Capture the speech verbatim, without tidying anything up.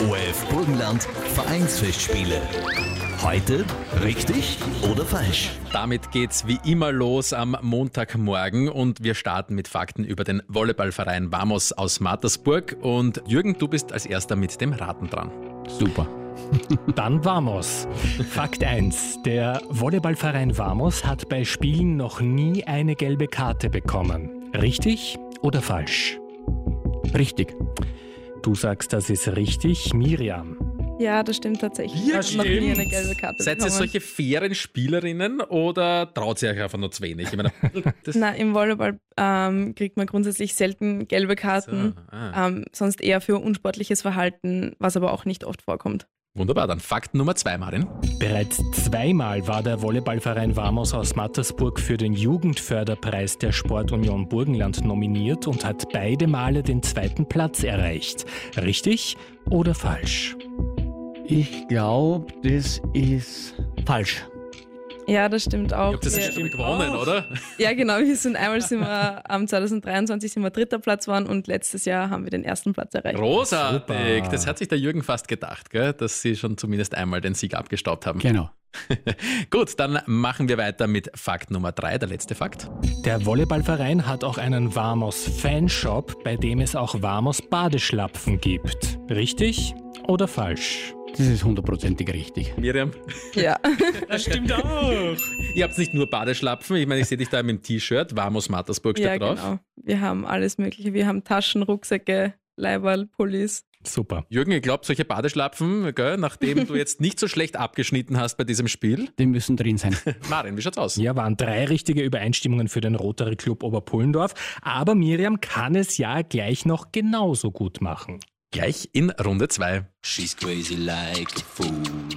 O R F Burgenland Vereinsfestspiele. Heute richtig oder falsch? Damit geht's wie immer los am Montagmorgen und wir starten mit Fakten über den Volleyballverein Vamos aus Mattersburg. Und Jürgen, du bist als erster mit dem Raten dran. Super. Dann Vamos. Fakt eins. Der Volleyballverein Vamos hat bei Spielen noch nie eine gelbe Karte bekommen. Richtig oder falsch? Richtig. Du sagst, das ist richtig. Miriam. Ja, das stimmt tatsächlich. Ja, Ich habe noch nie stimmt. eine gelbe Karte Seid ihr bekommen. solche fairen Spielerinnen oder traut ihr euch einfach nur zu wenig? Ich meine, das Na, im Volleyball ähm, kriegt man grundsätzlich selten gelbe Karten, So, ah. ähm, sonst eher für unsportliches Verhalten, was aber auch nicht oft vorkommt. Wunderbar, dann Fakt Nummer zwei, Marin. Bereits zweimal war der Volleyballverein Vamos aus Mattersburg für den Jugendförderpreis der Sportunion Burgenland nominiert und hat beide Male den zweiten Platz erreicht. Richtig oder falsch? Ich glaube, das ist falsch. Ja, das stimmt auch. Ihr habt das ja Wir- schon gewonnen, oder? Ja, genau. Wir sind einmal sind wir am zwanzig dreiundzwanzig sind wir dritter Platz waren und letztes Jahr haben wir den ersten Platz erreicht. Großartig. Super. Das hat sich der Jürgen fast gedacht, gell? Dass sie schon zumindest einmal den Sieg abgestaubt haben. Genau. Gut, dann machen wir weiter mit Fakt Nummer drei, der letzte Fakt. Der Volleyballverein hat auch einen Vamos Fanshop, bei dem es auch Vamos Badeschlapfen gibt. Richtig oder falsch? Das ist hundertprozentig richtig. Miriam, Ja. Das stimmt auch. ihr habt nicht nur Badeschlapfen, ich meine, ich sehe dich da mit dem T-Shirt, Vamos Mattersburg steht Ja, drauf. genau. Wir haben alles Mögliche. Wir haben Taschen, Rucksäcke, Leiberl, Pullis. Super. Jürgen, ich glaube, solche Badeschlapfen, gell, nachdem du jetzt nicht so schlecht abgeschnitten hast bei diesem Spiel. Die müssen drin sein. Marin, wie schaut's aus? Ja, waren drei richtige Übereinstimmungen für den Rotary Club Oberpullendorf. Aber Miriam kann es ja gleich noch genauso gut machen. Gleich in Runde zwei. She's crazy like a fool.